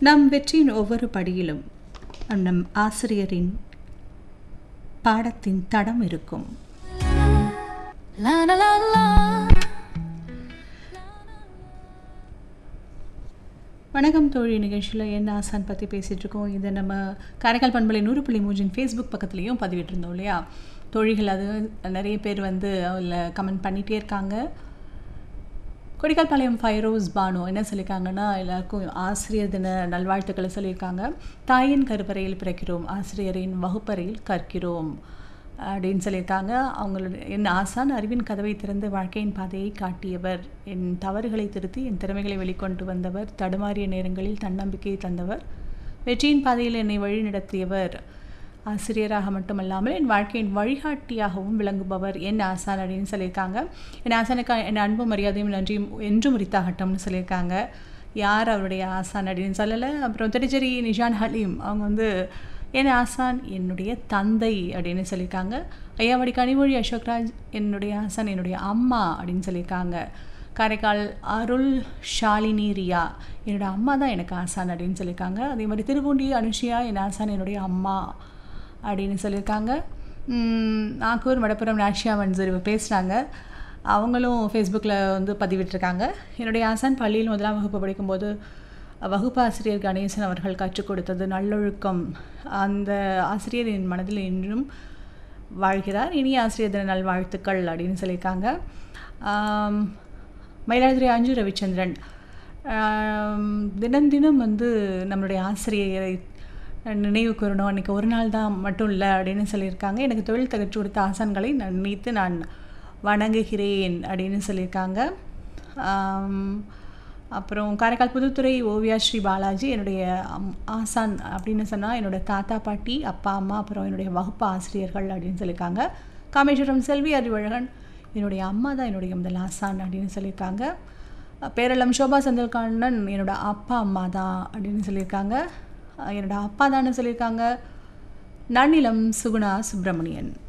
நம் வெற்றியின் ஒவ்வொரு படியிலும் நம் ஆசிரியரின் பாடத்தின் தடம் இருக்கும். வணக்கம் தோழி நிகழ்ச்சியில் என்ன ஆசான் பற்றி பேசிகிட்டு இருக்கோம். இதை நம்ம காரைக்கால் பண்பலை 100.3 ஃபேஸ்புக் பக்கத்துலேயும் பதிவிட்டிருந்தோம் இல்லையா தோழிகள். அது நிறைய பேர் வந்து அதில் கமெண்ட் பண்ணிகிட்டே இருக்காங்க. கொடிக்கால்பாளையம் ஃபைரோஸ் பானு என்ன சொல்லியிருக்காங்கன்னா, எல்லாருக்கும் ஆசிரியர் தின நல்வாழ்த்துக்களை சொல்லியிருக்காங்க. தாயின் கருவறையில் பிறக்கிறோம், ஆசிரியரின் வகுப்பறையில் கற்கிறோம் அப்படின்னு சொல்லியிருக்காங்க. அவங்களோட என் ஆசான் அறிவின் கதவை திறந்து வாழ்க்கையின் பாதையை காட்டியவர், என் தவறுகளை திருத்தி என் திறமைகளை வெளிக்கொண்டு வந்தவர், தடுமாறிய நேரங்களில் தன்னம்பிக்கையை தந்தவர், வெற்றியின் பாதையில் என்னை வழி நடத்தியவர், ஆசிரியராக மட்டுமல்லாமல் என் வாழ்க்கையின் வழிகாட்டியாகவும் விளங்குபவர் என் ஆசான் அப்படின்னு சொல்லியிருக்காங்க. என் ஆசானுக்கு என் அன்பும் மரியாதையும் நன்றியும் என்றும் உரித்தாகட்டும்னு சொல்லியிருக்காங்க. யார் அவருடைய ஆசான் அப்படின்னு சொல்லலை. அப்புறம் திருச்சேரி நிஷான் ஹலீம் அவங்க வந்து என் ஆசான் என்னுடைய தந்தை அப்படின்னு சொல்லியிருக்காங்க. ஐயாவடி கனிமொழி அசோக்ராஜ் என்னுடைய ஆசான் என்னுடைய அம்மா அப்படின்னு சொல்லியிருக்காங்க. காரைக்கால் அருள் ஷாலினி ரியா என்னோடய அம்மா தான் எனக்கு ஆசான் அப்படின்னு சொல்லியிருக்காங்க. அதே மாதிரி திருப்பூண்டி அனுஷியா என் ஆசான் என்னுடைய அம்மா அப்படின்னு சொல்லியிருக்காங்க. நாக்கூர் மடப்புரம் நாஷியா மன்சூர் பேசுகிறாங்க. அவங்களும் ஃபேஸ்புக்கில் வந்து பதிவிட்டிருக்காங்க. என்னுடைய ஆசான் பள்ளியில் 1ஆம் வகுப்பு படிக்கும்போது வகுப்பு ஆசிரியர் கணேசன் அவர்கள் கற்றுக் கொடுத்தது நல்லொழுக்கம். அந்த ஆசிரியர் என் மனதில் இன்றும் வாழ்கிறார். இனிய ஆசிரியர் தின நல்வாழ்த்துக்கள் அப்படின்னு சொல்லியிருக்காங்க. மயிலாடுதுறை அஞ்சு ரவிச்சந்திரன் தினம் தினம் வந்து நம்மளுடைய ஆசிரியரை நினைவு கூறணும், அன்றைக்கி ஒரு நாள் தான் மட்டும் இல்லை அப்படின்னு சொல்லியிருக்காங்க. எனக்கு தொழில் கற்றுக் கொடுத்த ஆசான்களை நினைத்து நான் வணங்குகிறேன் அப்படின்னு சொல்லியிருக்காங்க. அப்புறம் காரைக்கால் புதுத்துறை ஓவியா ஸ்ரீ பாலாஜி என்னுடைய ஆசான் அப்படின்னு சொன்னால் என்னோடய தாத்தா பாட்டி அப்பா அம்மா அப்புறம் என்னுடைய வகுப்பு ஆசிரியர்கள் அப்படின்னு சொல்லியிருக்காங்க. காமேஸ்வரம் செல்வி அறிவழகன் என்னுடைய அம்மா தான் என்னுடைய முதல் ஆசான் அப்படின்னு சொல்லியிருக்காங்க. பேரளம் சோபா செந்தில்கண்ணன் என்னோடய அப்பா அம்மா தான் அப்படின்னு சொல்லியிருக்காங்க. என்னோடய அப்பா தான்னு சொல்லியிருக்காங்க. நன்னிலம் சுகுணா சுப்பிரமணியன்.